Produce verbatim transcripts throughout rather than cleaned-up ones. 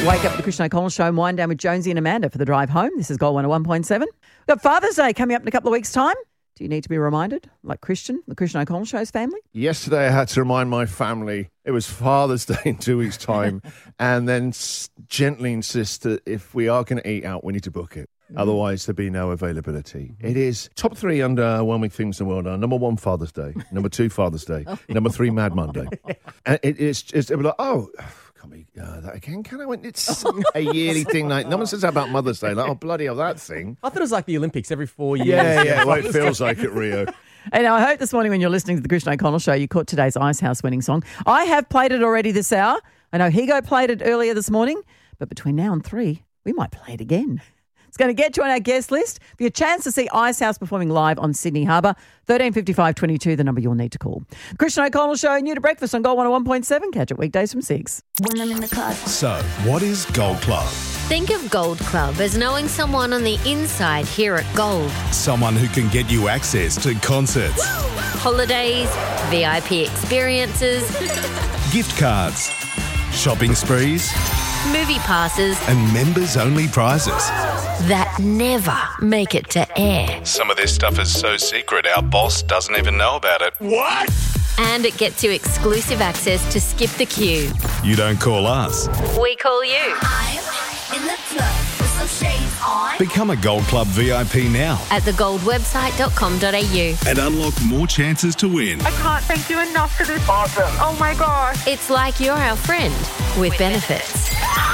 Wake up with the Christian O'Connell Show and wind down with Jonesy and Amanda for the drive home. This is Gold one oh one point seven. We've got Father's Day coming up in a couple of weeks' time. Do you need to be reminded, like Christian, the Christian O'Connell Show's family? Yesterday I had to remind my family it was Father's Day in two weeks' time and then s- gently insist that if we are going to eat out, we need to book it. Mm. Otherwise, there'll be no availability. It is top three underwhelming things in the world are number one, Father's Day. Number two, Father's Day. Number three, Mad Monday. And it, it's just, it'll be like, oh... Can't be uh, that again, can I? When it's a yearly thing, like no one says that about Mother's Day. Like, oh bloody hell, that thing. I thought it was like the Olympics every four years. Yeah, yeah. Well, it feels like at Rio. And I hope this morning when you're listening to the Christian O'Connell Show, you caught today's Ice House winning song. I have played it already this hour. I know Higo played it earlier this morning, but between now and three, we might play it again. It's going to get you on our guest list for your chance to see Ice House performing live on Sydney Harbour. thirteen fifty-five twenty-two, the number you'll need to call. Christian O'Connell Show, new to breakfast on Gold one oh one point seven. Catch it weekdays from six. When I'm in the car. So, what is Gold Club? Think of Gold Club as knowing someone on the inside here at Gold. Someone who can get you access to concerts, Holidays, V I P experiences, gift cards, shopping sprees, movie passes, and members-only prizes that never make it to air. Some of this stuff is so secret our boss doesn't even know about it. What? And it gets you exclusive access to skip the queue. You don't call us. We call you. I'm in the club with some shades on. Become a Gold Club V I P now At the gold website dot com dot a u. and unlock more chances to win. I can't thank you enough for this. Awesome. Oh my gosh. It's like you're our friend with benefits.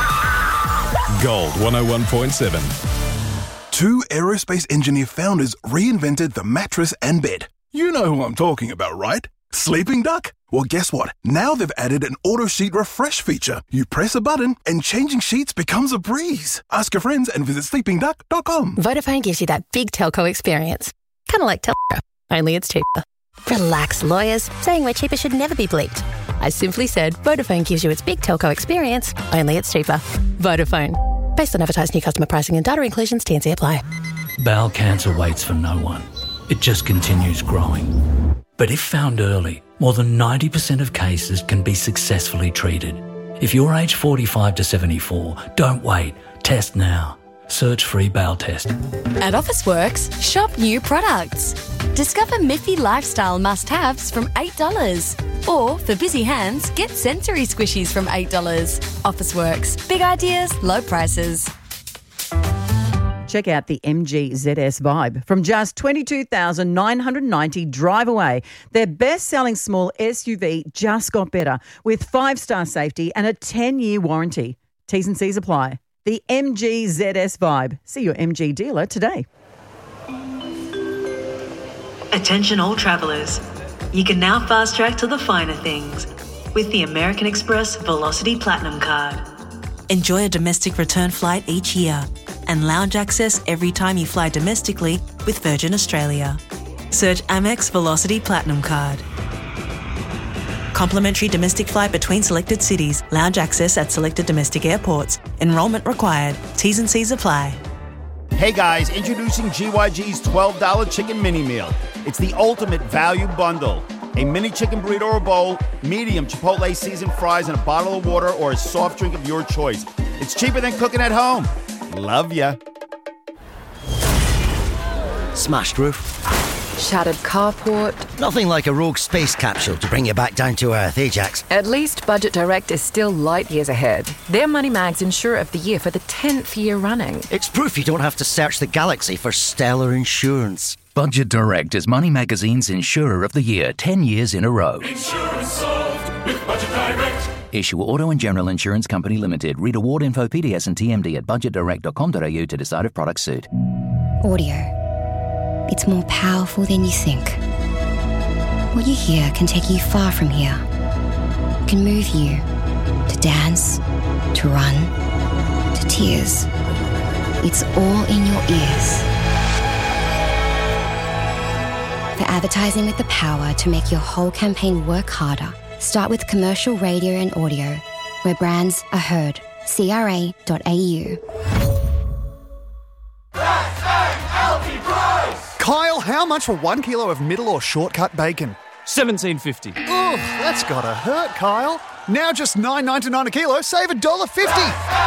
Gold one oh one point seven. Two aerospace engineer founders reinvented the mattress and bed. You know who I'm talking about, right? Sleeping Duck? Well, guess what? Now they've added an auto sheet refresh feature. You press a button and changing sheets becomes a breeze. Ask your friends and visit sleeping duck dot com. Vodafone gives you that big telco experience. Kind of like telco, only it's cheaper. Relax, lawyers. Saying we're cheaper should never be bleeped. I simply said Vodafone gives you its big telco experience, only it's cheaper. Vodafone. Based on advertised new customer pricing and data inclusions, T and C apply. Bowel cancer waits for no one. It just continues growing. But if found early, more than ninety percent of cases can be successfully treated. If you're aged forty-five to seventy-four, don't wait. Test now. Search free bowel test. At Officeworks, shop new products. Discover Miffy lifestyle must-haves from eight dollars. Or, for busy hands, get sensory squishies from eight dollars. Officeworks. Big ideas, low prices. Check out the M G Z S Vibe. From just twenty-two thousand nine hundred ninety dollars drive away, their best-selling small S U V just got better with five-star safety and a ten-year warranty. T's and C's apply. The M G Z S Vibe. See your M G dealer today. Attention all travellers. You can now fast track to the finer things with the American Express Velocity Platinum Card. Enjoy a domestic return flight each year and lounge access every time you fly domestically with Virgin Australia. Search Amex Velocity Platinum Card. Complimentary domestic flight between selected cities. Lounge access at selected domestic airports. Enrollment required. T's and C's apply. Hey guys, introducing G Y G's twelve dollars Chicken Mini Meal. It's the ultimate value bundle. A mini chicken burrito or bowl, medium Chipotle seasoned fries, and a bottle of water or a soft drink of your choice. It's cheaper than cooking at home. Love ya. Smashed roof. Shattered carport. Nothing like a rogue space capsule to bring you back down to earth, eh, Jax? At least Budget Direct is still light years ahead. They're Money Mag's Insurer of the Year for the tenth year running. It's proof you don't have to search the galaxy for stellar insurance. Budget Direct is Money Magazine's Insurer of the Year ten years in a row. Insurance solved with Budget Direct. Issue Auto and General Insurance Company Limited. Read award info, P D S and T M D at budget direct dot com dot a u to decide if products suit. Audio. It's more powerful than you think. What you hear can take you far from here. Can move you to dance, to run, to tears. It's all in your ears. For advertising with the power to make your whole campaign work harder, start with commercial radio and audio, where brands are heard. C R A dot A U. Kyle, how much for one kilo of middle or shortcut bacon? seventeen fifty. Ugh, that's gotta hurt, Kyle. Now just nine ninety-nine a kilo, save one dollar fifty.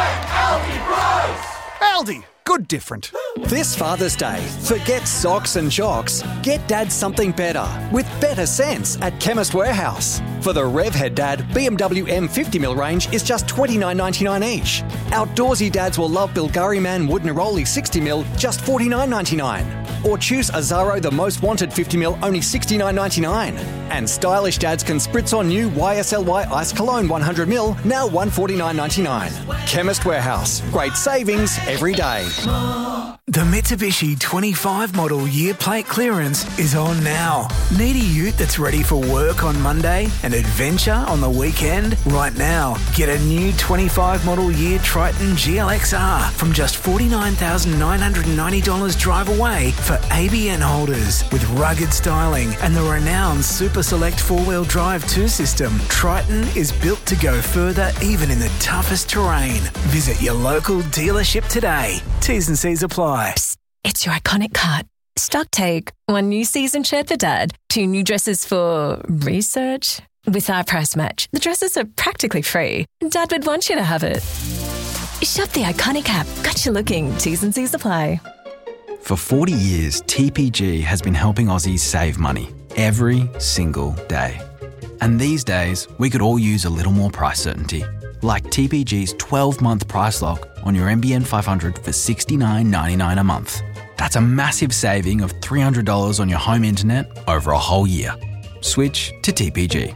Aldi, good different. This Father's Day, forget socks and jocks. Get Dad something better with better sense at Chemist Warehouse. For the Revhead Dad, B M W M fifty mil range is just twenty-nine ninety-nine each. Outdoorsy dads will love Bulgari Man Wood Neroli sixty mil, just forty-nine ninety-nine. Or choose Azaro The Most Wanted fifty mil, only sixty-nine ninety-nine. And stylish dads can spritz on new Y S L Y Ice Cologne one hundred mil, now one forty-nine ninety-nine. Chemist Warehouse, great savings every day. The Mitsubishi twenty-five model year plate clearance is on now. Need a ute that's ready for work on Monday and adventure on the weekend? Right now, get a new twenty-five model year Triton G L X R from just forty-nine thousand nine hundred ninety dollars drive away for A B N holders. With rugged styling and the renowned Super Select four-wheel drive two system, Triton is built to go further even in the toughest terrain. Visit your local dealership today. T's and C's apply. Psst, it's your iconic cut. Stock take. One new season shirt for Dad. Two new dresses for research. With our price match, the dresses are practically free. Dad would want you to have it. Shop the iconic app. Got you looking. T's and C's apply. For forty years, T P G has been helping Aussies save money every single day. And these days, we could all use a little more price certainty. Like T P G's twelve-month price lock on your M B N five hundred for sixty-nine ninety-nine a month. That's a massive saving of three hundred dollars on your home internet over a whole year. Switch to T P G.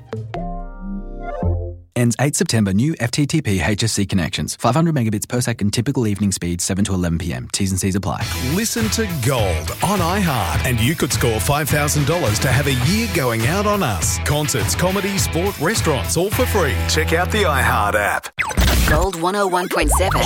Ends eighth September. New F T T P H S C connections. five hundred megabits per second. Typical evening speed seven to eleven p m. T's and C's apply. Listen to Gold on iHeart and you could score five thousand dollars to have a year going out on us. Concerts, comedy, sport, restaurants, all for free. Check out the iHeart app. Gold one oh one point seven.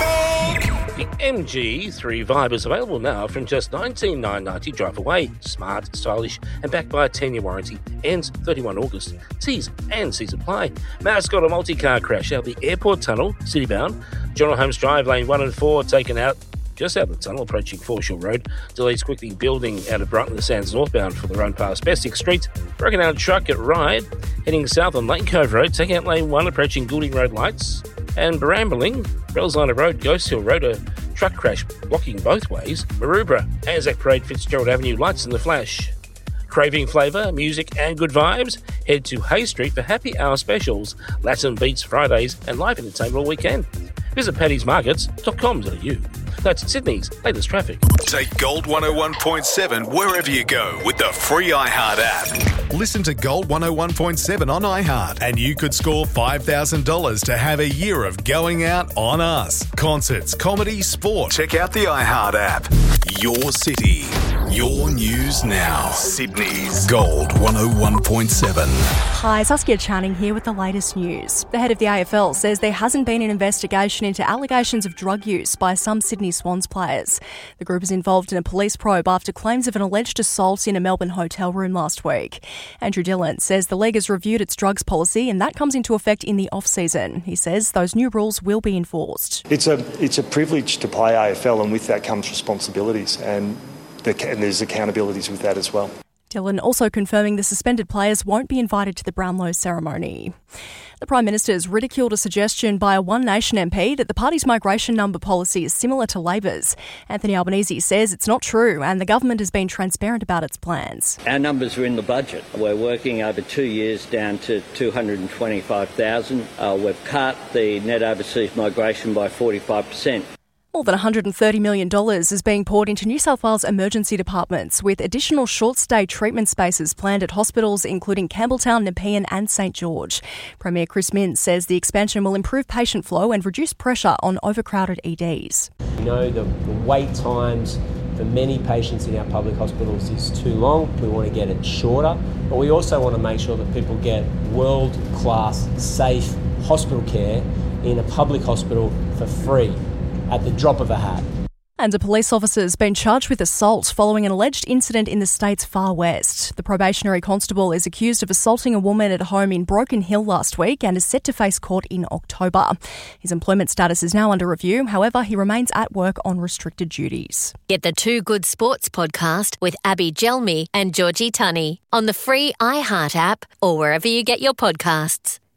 The M G three Vibe is available now from just nineteen nine ninety drive away. Smart, stylish, and backed by a ten-year warranty. Ends thirty-first of August. T's and C's apply. Matt's got a multi-car crash out the airport tunnel, citybound. John Holmes Drive, lane one and four, taken out just out of the tunnel, approaching Foreshore Road. Delays quickly building out of Brighton, the Sands northbound for the run past Bestick Street. Broken down truck at Ryde, heading south on Lane Cove Road, taking out lane one, approaching Goulding Road lights. And Barambling, Brellsiner Road, Ghost Hill Road, a truck crash blocking both ways. Maroubra, Anzac Parade, Fitzgerald Avenue, lights in the flash. Craving flavour, music and good vibes? Head to Hay Street for happy hour specials, Latin Beats Fridays and live entertainment all weekend. Visit paddy's markets dot com dot a u. That's Sydney's latest traffic. Take Gold one oh one point seven wherever you go with the free iHeart app. Listen to Gold one oh one point seven on iHeart and you could score five thousand dollars to have a year of going out on us. Concerts, comedy, sport. Check out the iHeart app. Your city, your news now. Sydney's Gold one oh one point seven. Hi, Saskia Channing here with the latest news. The head of the A F L says there hasn't been an investigation into allegations of drug use by some Sydney Swans players. The group is involved in a police probe after claims of an alleged assault in a Melbourne hotel room last week. Andrew Dillon says the league has reviewed its drugs policy and that comes into effect in the off-season. He says those new rules will be enforced. It's a it's a privilege to play A F L and with that comes responsibilities and, the, and there's accountabilities with that as well. Dillon also confirming the suspended players won't be invited to the Brownlow ceremony. The Prime Minister has ridiculed a suggestion by a One Nation M P that the party's migration number policy is similar to Labor's. Anthony Albanese says it's not true and the government has been transparent about its plans. Our numbers are in the budget. We're working over two years down to two hundred twenty-five thousand. Uh, we've cut the net overseas migration by forty-five percent. More than one hundred thirty million dollars is being poured into New South Wales emergency departments, with additional short-stay treatment spaces planned at hospitals including Campbelltown, Nepean and St George. Premier Chris Minns says the expansion will improve patient flow and reduce pressure on overcrowded E Ds. We know the, the wait times for many patients in our public hospitals is too long. We want to get it shorter, but we also want to make sure that people get world-class, safe hospital care in a public hospital for free, at the drop of a hat. And a police officer has been charged with assault following an alleged incident in the state's far west. The probationary constable is accused of assaulting a woman at a home in Broken Hill last week and is set to face court in October. His employment status is now under review. However, he remains at work on restricted duties. Get the Two Good Sports podcast with Abby Gelmi and Georgie Tunney on the free iHeart app or wherever you get your podcasts.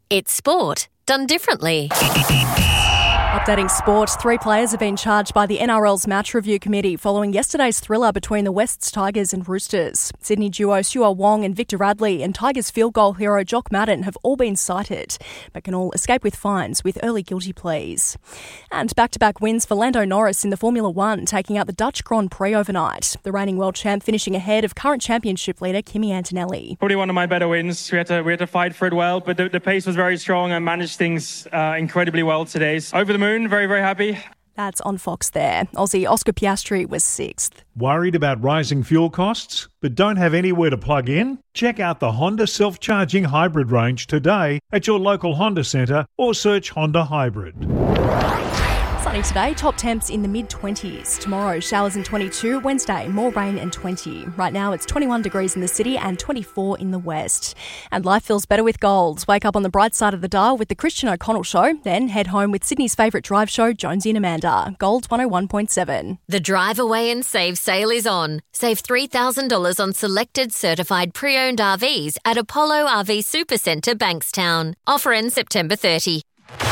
It's sport done differently. Updating sport, three players have been charged by the N R L's match review committee following yesterday's thriller between the Wests Tigers and Roosters. Sydney duo Siua Wong and Victor Radley and Tigers field goal hero Jock Madden have all been cited, but can all escape with fines with early guilty pleas. And back-to-back wins for Lando Norris in the Formula One, taking out the Dutch Grand Prix overnight. The reigning world champ finishing ahead of current championship leader Kimi Antonelli. Probably one of my better wins. We had to we had to fight for it well, but the, the pace was very strong. I managed things uh, incredibly well today. So over the moon, very, very happy. That's on Fox there. Aussie Oscar Piastri was sixth. Worried about rising fuel costs, but don't have anywhere to plug in? Check out the Honda self-charging hybrid range today at your local Honda centre or search Honda Hybrid. Sunny today, top temps in the mid-twenties. Tomorrow, showers in twenty-two. Wednesday, more rain and twenty. Right now, it's twenty-one degrees in the city and twenty-four in the west. And life feels better with gold. Wake up on the bright side of the dial with the Christian O'Connell Show. Then head home with Sydney's favourite drive show, Jonesy and Amanda. Gold one oh one point seven. The Drive Away and Save sale is on. Save three thousand dollars on selected certified pre-owned R Vs at Apollo R V Supercentre, Bankstown. Offer ends September thirtieth.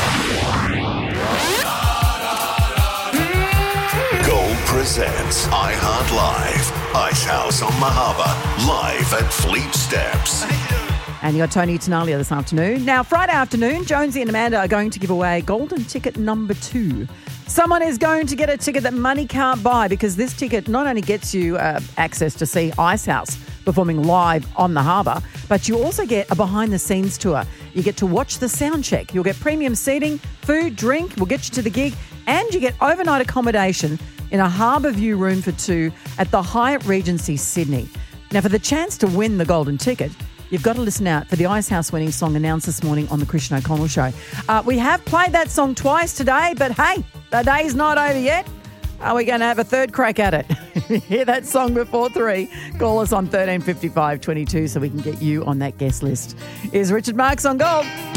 Presents iHeart Live. Icehouse on Mahaba, live at Fleet Steps. And you got Tony Tenalia this afternoon. Now, Friday afternoon, Jonesy and Amanda are going to give away golden ticket number two. Someone is going to get a ticket that money can't buy, because this ticket not only gets you uh, access to see Icehouse performing live on the harbour, but you also get a behind-the-scenes tour. You get to watch the sound check. You'll get premium seating, food, drink. We'll get you to the gig, and you get overnight accommodation in a harbour view room for two at the Hyatt Regency, Sydney. Now, for the chance to win the golden ticket, you've got to listen out for the Icehouse winning song announced this morning on the Christian O'Connell Show. Uh, we have played that song twice today, but hey, the day's not over yet. Are we going to have a third crack at it? Hear that song before three. Call us on thirteen fifty-five twenty-two so we can get you on that guest list. Here's Richard Marks on Gold.